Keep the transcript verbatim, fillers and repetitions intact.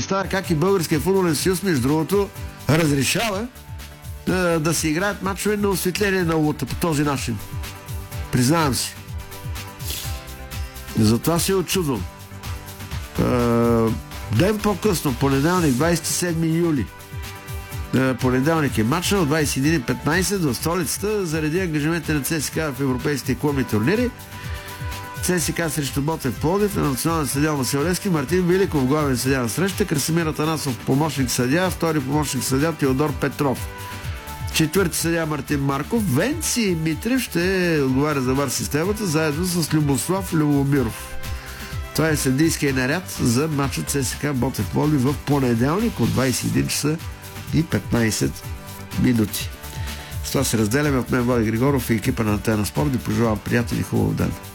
представя как и Българския футболен съюз, между другото, разрешава да, да се играят мачове на осветление на улата по този начин. Признавам си. Затова се очудвам. Ден по-късно, понеделник, двадесет и седми юли, понеделник е матча от двадесет и един и петнадесет в столицата заради ангажимента на ЦСКА в европейските клубни турнири. ЦСКА срещу Ботев Пловдив на национален съдия Васил Левски, Мартин Великов главен съдия на среща, Красимир Атанасов помощник съдия, втори помощник съдия Теодор Петров. Четвърти съдия Мартин Марков, Венци Митрев ще отговаря за вар системата, заедно с Любослав Любомиров. Това е съдийския наряд за матча ЦСКА Ботев Пловдив в понеделник от двадесет и един часа и петнадесет минути. С това се разделяме. От мен Влади Григоров и екипа на Антена Спорт. Ви пожелавам приятен и хубав ден.